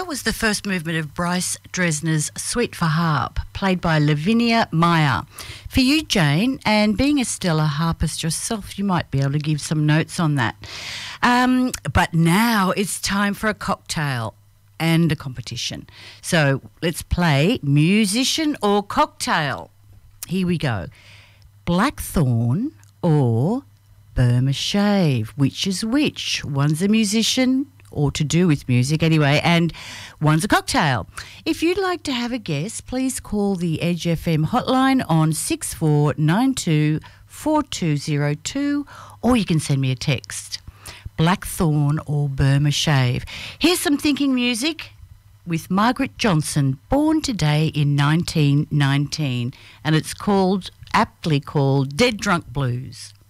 That was the first movement of Bryce Dresner's Suite for Harp, played by Lavinia Meyer. For you, Jane, and being a stellar harpist yourself, you might be able to give some notes on that. But now it's time for a cocktail and a competition. So let's play musician or cocktail. Here we go. Blackthorn or Burma Shave. Which is which? One's a musician, or to do with music anyway, and one's a cocktail. If you'd like to have a guess, please call the Edge FM hotline on 6492 4202, or you can send me a text. Blackthorn or Burma Shave. Here's some thinking music with Margaret Johnson, born today in 1919, and it's aptly called Dead Drunk Blues.